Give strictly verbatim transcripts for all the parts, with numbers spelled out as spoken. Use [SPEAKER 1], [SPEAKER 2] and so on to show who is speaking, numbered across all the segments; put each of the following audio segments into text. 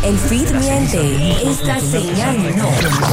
[SPEAKER 1] El feed miente. Esta señal no.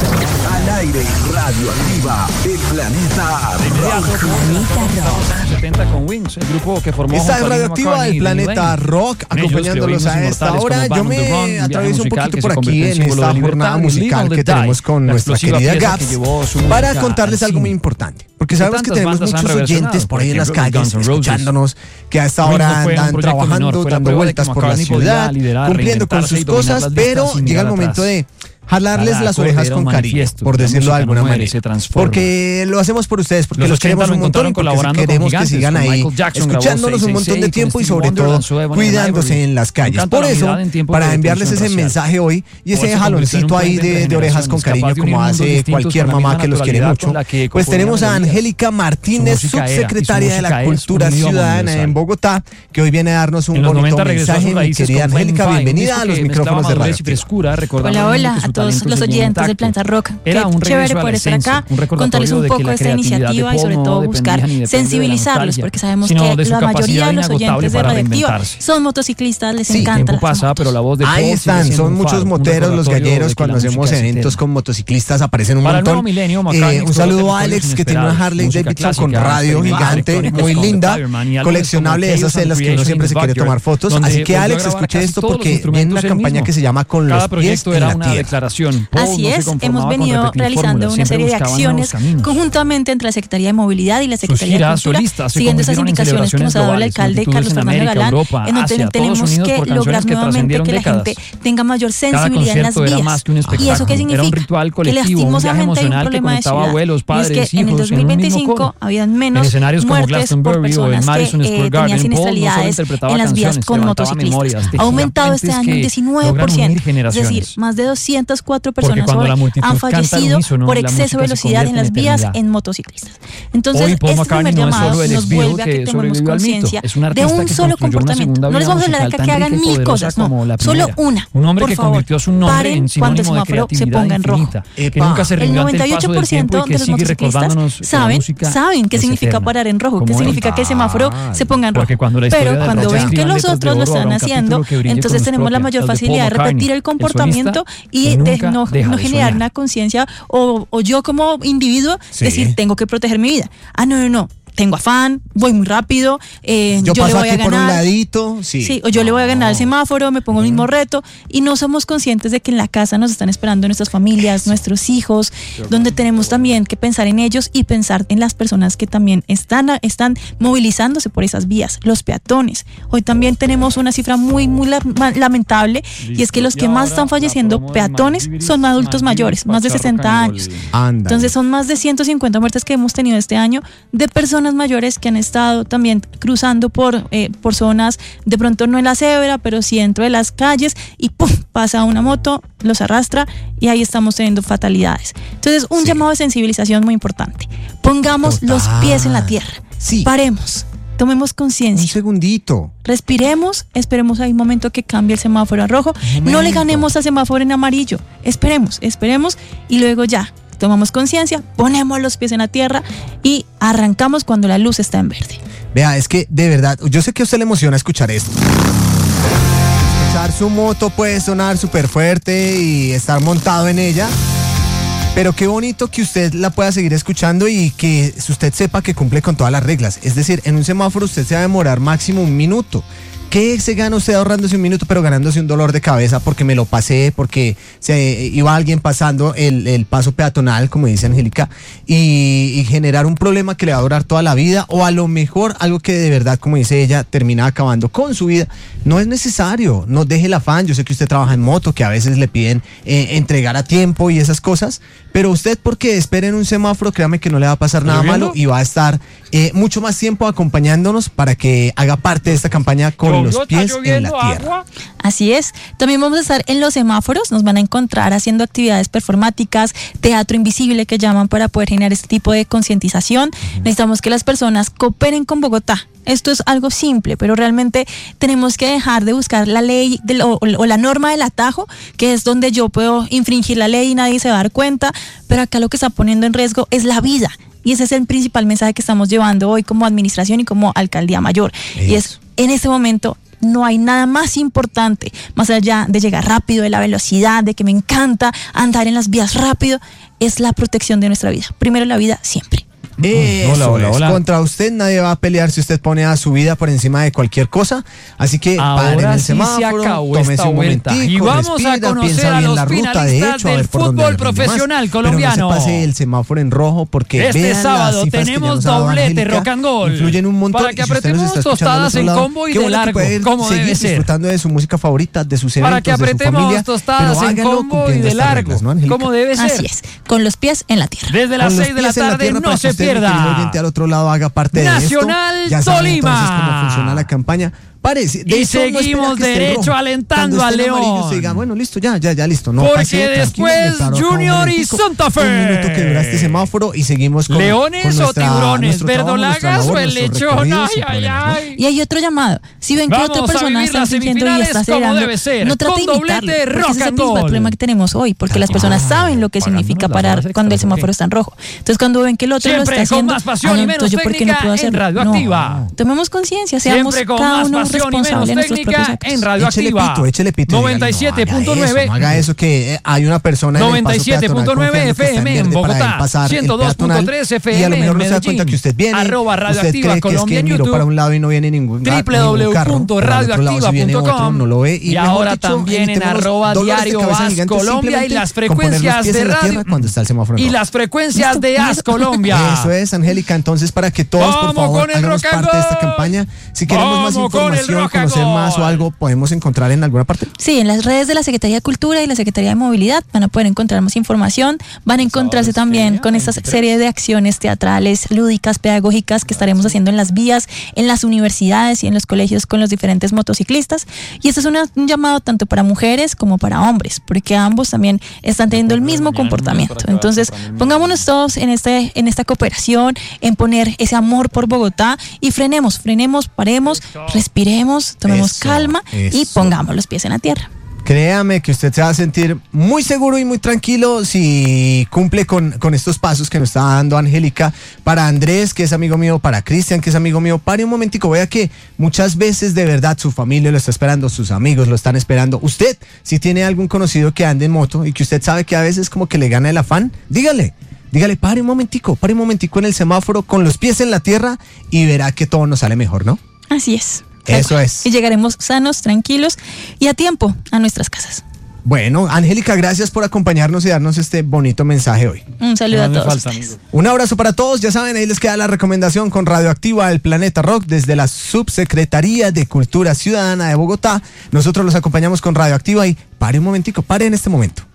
[SPEAKER 2] Al aire, radioactiva, el planeta Rock.
[SPEAKER 1] Planeta Rock.
[SPEAKER 3] setenta con Wings, el grupo que formó.
[SPEAKER 4] Esta es radioactiva del planeta Rock, acompañándolos a esta hora. Yo me atravieso un poquito por aquí en esta jornada musical que tenemos con nuestra querida Gaps para contarles algo muy importante. Porque sabemos que tenemos muchos oyentes por ahí en las calles escuchándonos que a esta hora andan trabajando, dando vueltas por la ciudad, cumpliendo con sus cosas, pero llega el momento de jalarles las orejas con cariño, por decirlo de alguna manera. Porque lo hacemos por ustedes, porque los queremos un montón y porque queremos que sigan ahí escuchándonos un montón de tiempo y sobre todo cuidándose en las calles. Por eso, para enviarles ese mensaje hoy y ese jaloncito ahí de, de orejas con cariño como hace cualquier mamá que los quiere mucho, pues tenemos a Angélica Martínez, subsecretaria de la Cultura Ciudadana en Bogotá, que hoy viene a darnos un bonito mensaje. Mi querida Angélica, bienvenida a los micrófonos de Radio.
[SPEAKER 5] Hola, hola a todos los oyentes del Planeta Rock. Qué chévere poder estar acá, contarles un poco de esta iniciativa y sobre todo buscar sensibilizarlos, porque sabemos que la mayoría de los oyentes de Radioactiva son motociclistas, les encanta la moto.
[SPEAKER 4] Ahí están, son muchos moteros los galleros cuando hacemos eventos con motociclistas, aparecen un montón. Eh, un saludo a Alex que tiene una Harley Davidson con radio gigante, muy linda, coleccionable de esas en las que uno siempre se quiere tomar fotos. Así que Alex, escuche esto porque viene una campaña que se llama Con los pies en la tierra.
[SPEAKER 5] Así es, hemos venido realizando una serie de acciones conjuntamente entre la Secretaría de Movilidad y la Secretaría de Cultura, siguiendo esas indicaciones que nos ha dado el alcalde Carlos Fernando Galán, en donde tenemos que lograr nuevamente que la gente tenga mayor sensibilidad en las vías. ¿Y eso qué significa? Que lastimosamente hay un problema de ciudad, y es que en el dos mil veinticinco habían menos muertes por personas que eh, tenían siniestralidades en las vías con motociclistas. Ha aumentado este año un diecinueve por ciento, es decir, más de doscientas cuatro personas hoy han fallecido unísono, por exceso de velocidad en las vías en motociclistas. Entonces, este primer llamado nos vuelve a que tengamos conciencia de un solo comportamiento. No les vamos a hablar acá que hagan mil cosas, no, solo una.
[SPEAKER 3] Un hombre que convirtió su nombre
[SPEAKER 5] en sinónimo de creatividad se infinita, que nunca se rindió ante el paso del tiempo y que sigue recordándonos saben, saben qué significa parar en rojo, qué significa que el semáforo se ponga en rojo. Pero cuando ven que los otros lo están haciendo, entonces tenemos la mayor facilidad de repetir el comportamiento y de no, no generar una conciencia o, o yo como individuo sí. decir tengo que proteger mi vida. Ah, no, no, no. Tengo afán, voy muy rápido, eh,
[SPEAKER 4] yo,
[SPEAKER 5] yo le voy a ganar.
[SPEAKER 4] Por un ladito, sí.
[SPEAKER 5] sí o yo no. le voy a ganar el semáforo, me pongo el mismo reto y no somos conscientes de que en la casa nos están esperando nuestras familias, nuestros hijos, donde tenemos también que pensar en ellos y pensar en las personas que también están, están movilizándose por esas vías, los peatones. Hoy también tenemos una cifra muy, muy lamentable y es que los que más están falleciendo peatones son adultos mayores, más de sesenta años. Entonces son más de ciento cincuenta muertes que hemos tenido este año de personas mayores que han estado también cruzando por, eh, por zonas, de pronto no en la cebra, pero sí dentro de las calles y ¡pum! Pasa una moto, los arrastra y ahí estamos teniendo fatalidades. Entonces un sí. llamado de sensibilización muy importante. Pongamos Total. los pies en la tierra, sí. paremos, tomemos conciencia.
[SPEAKER 4] Un segundito.
[SPEAKER 5] Respiremos, esperemos ahí un momento que cambie el semáforo a rojo, no le ganemos al semáforo en amarillo, esperemos, esperemos y luego ya. Tomamos conciencia, ponemos los pies en la tierra y arrancamos cuando la luz está en verde.
[SPEAKER 4] Vea, es que de verdad, yo sé que a usted le emociona escuchar esto. Escuchar su moto puede sonar súper fuerte y estar montado en ella, pero qué bonito que usted la pueda seguir escuchando y que usted sepa que cumple con todas las reglas. Es decir, en un semáforo usted se va a demorar máximo un minuto. ¿Qué se gana usted ahorrándose un minuto, pero ganándose un dolor de cabeza porque me lo pasé, porque se iba alguien pasando el, el paso peatonal, como dice Angélica, y, y generar un problema que le va a durar toda la vida, o a lo mejor algo que de verdad, como dice ella, termina acabando con su vida? No es necesario, no deje el afán. Yo sé que usted trabaja en moto, que a veces le piden eh, entregar a tiempo y esas cosas, pero usted, porque espere en un semáforo, créame que no le va a pasar nada malo y va a estar eh, mucho más tiempo acompañándonos para que haga parte de esta campaña con los pies en la tierra.
[SPEAKER 5] Así es. También vamos a estar en los semáforos, nos van a encontrar haciendo actividades performáticas, teatro invisible que llaman, para poder generar este tipo de concientización. Uh-huh. Necesitamos que las personas cooperen con Bogotá. Esto es algo simple, pero realmente tenemos que dejar de buscar la ley de lo, o la norma del atajo, que es donde yo puedo infringir la ley y nadie se va a dar cuenta, pero acá lo que está poniendo en riesgo es la vida. Y ese es el principal mensaje que estamos llevando hoy como administración y como alcaldía mayor. Es. Y es, en este momento, no hay nada más importante, más allá de llegar rápido, de la velocidad, de que me encanta andar en las vías rápido, es la protección de nuestra vida. Primero la vida siempre.
[SPEAKER 4] Eso hola, hola, hola. Contra usted nadie va a pelear si usted pone a su vida por encima de cualquier cosa. Así que paren el
[SPEAKER 3] sí
[SPEAKER 4] semáforo, tómese un momentico,
[SPEAKER 3] y vamos
[SPEAKER 4] respira,
[SPEAKER 3] a conocer
[SPEAKER 4] piensa
[SPEAKER 3] a
[SPEAKER 4] bien
[SPEAKER 3] los
[SPEAKER 4] la ruta, de hecho, a ver
[SPEAKER 3] del
[SPEAKER 4] por dónde
[SPEAKER 3] fútbol
[SPEAKER 4] le rinde
[SPEAKER 3] profesional
[SPEAKER 4] más,
[SPEAKER 3] colombiano.
[SPEAKER 4] Pero no se pase el semáforo en rojo porque
[SPEAKER 3] este
[SPEAKER 4] vean
[SPEAKER 3] sábado
[SPEAKER 4] las
[SPEAKER 3] tenemos doblete rock and gold.
[SPEAKER 4] Influyen un montón.
[SPEAKER 3] Para que
[SPEAKER 4] y si
[SPEAKER 3] apretemos
[SPEAKER 4] usted nos está
[SPEAKER 3] tostadas en
[SPEAKER 4] lado,
[SPEAKER 3] combo y
[SPEAKER 4] qué
[SPEAKER 3] de
[SPEAKER 4] bueno
[SPEAKER 3] largo,
[SPEAKER 4] que puede
[SPEAKER 3] como
[SPEAKER 4] seguir
[SPEAKER 3] debe ser.
[SPEAKER 4] disfrutando de su música favorita, de sus eventos,
[SPEAKER 3] Para que apretemos
[SPEAKER 4] de su familia,
[SPEAKER 3] tostadas
[SPEAKER 4] pero
[SPEAKER 3] en
[SPEAKER 4] háganlo
[SPEAKER 3] combo y de largo,
[SPEAKER 4] reglas, ¿no,
[SPEAKER 3] como debe ser.
[SPEAKER 5] Así es, con los pies en la tierra.
[SPEAKER 3] Desde las seis de la tarde no se pierda.
[SPEAKER 4] Oyente al otro lado haga parte de
[SPEAKER 3] Nacional
[SPEAKER 4] esto. Ya saben
[SPEAKER 3] Tolima.
[SPEAKER 4] entonces cómo funciona la campaña. Parece, de
[SPEAKER 3] y
[SPEAKER 4] eso
[SPEAKER 3] seguimos
[SPEAKER 4] no
[SPEAKER 3] derecho alentando al León.
[SPEAKER 4] Se diga, bueno, listo, ya, ya, ya, listo. No,
[SPEAKER 3] porque
[SPEAKER 4] pase,
[SPEAKER 3] después Junior y Santa Fe.
[SPEAKER 4] Un minuto que dura este semáforo y seguimos con
[SPEAKER 3] Leones
[SPEAKER 4] con nuestra,
[SPEAKER 3] o tiburones,
[SPEAKER 4] verdolagas
[SPEAKER 3] o el lechón. Ay, ay, ay.
[SPEAKER 5] ¿no? Y hay otro llamado. Si ven que
[SPEAKER 3] Vamos
[SPEAKER 5] otra persona está fingiendo y está acelerando, no trate de imitarlo, porque ese es el principal problema que tenemos hoy, porque las personas saben lo que significa parar cuando el semáforo está en rojo. Entonces cuando ven que el otro lo está haciendo,
[SPEAKER 3] entonces
[SPEAKER 5] yo por qué no puedo hacerlo.
[SPEAKER 3] No,
[SPEAKER 5] tomemos conciencia, seamos cada uno responsable de
[SPEAKER 3] técnica en Radioactiva.
[SPEAKER 4] Échele pito, échele pito.
[SPEAKER 3] noventa y siete punto nueve.
[SPEAKER 4] No haga eso que hay una persona en
[SPEAKER 3] noventa y siete punto nueve F M en Bogotá. ciento dos punto tres F M
[SPEAKER 4] y a lo mejor
[SPEAKER 3] en
[SPEAKER 4] no se da
[SPEAKER 3] Medellín.
[SPEAKER 4] cuenta que usted viene.
[SPEAKER 3] Arroba Radioactiva
[SPEAKER 4] usted cree
[SPEAKER 3] Colombia
[SPEAKER 4] que es que
[SPEAKER 3] en
[SPEAKER 4] miró
[SPEAKER 3] YouTube.
[SPEAKER 4] para un lado y no viene ningún
[SPEAKER 3] w w w punto radioactiva punto com
[SPEAKER 4] no lo ve. Y,
[SPEAKER 3] y ahora dicho, también en arroba diario As Colombia y las frecuencias de radio
[SPEAKER 4] cuando está el semáforo
[SPEAKER 3] y las frecuencias de As Colombia.
[SPEAKER 4] Eso es, Angélica. Entonces, para que todos, por favor, hagamos parte de esta campaña. Si queremos más información, conocer más o algo, podemos encontrar en alguna parte.
[SPEAKER 5] Sí, en las redes de la Secretaría de Cultura y la Secretaría de Movilidad van a poder encontrar más información. Van a encontrarse también con esta serie de acciones teatrales, lúdicas, pedagógicas que estaremos haciendo en las vías, en las universidades y en los colegios con los diferentes motociclistas. Y este es una, un llamado tanto para mujeres como para hombres, porque ambos también están teniendo el mismo comportamiento. Entonces, pongámonos todos en, este, en esta cooperación, en poner ese amor por Bogotá y frenemos, frenemos, paremos, respiremos, tomemos
[SPEAKER 4] Eso,
[SPEAKER 5] calma
[SPEAKER 4] eso.
[SPEAKER 5] y pongamos los pies en la tierra.
[SPEAKER 4] Créame que usted se va a sentir muy seguro y muy tranquilo si cumple con, con estos pasos que nos está dando Angélica. Para Andrés, que es amigo mío, para Cristian, que es amigo mío, pare un momentico, vea que muchas veces de verdad su familia lo está esperando, sus amigos lo están esperando. Usted, si tiene algún conocido que ande en moto y que usted sabe que a veces como que le gana el afán, dígale. Dígale, pare un momentico, pare un momentico en el semáforo con los pies en la tierra y verá que todo nos sale mejor, ¿no?
[SPEAKER 5] Así es.
[SPEAKER 4] Eso es.
[SPEAKER 5] Y llegaremos sanos, tranquilos y a tiempo a nuestras casas.
[SPEAKER 4] Bueno, Angélica, gracias por acompañarnos y darnos este bonito mensaje hoy.
[SPEAKER 5] Un saludo
[SPEAKER 3] No
[SPEAKER 5] a todos
[SPEAKER 3] falta,
[SPEAKER 5] ustedes.
[SPEAKER 4] Un abrazo para todos, ya saben, ahí les queda la recomendación con Radioactiva, el Planeta Rock, desde la Subsecretaría de Cultura Ciudadana de Bogotá. Nosotros los acompañamos con Radioactiva y pare un momentico, pare en este momento.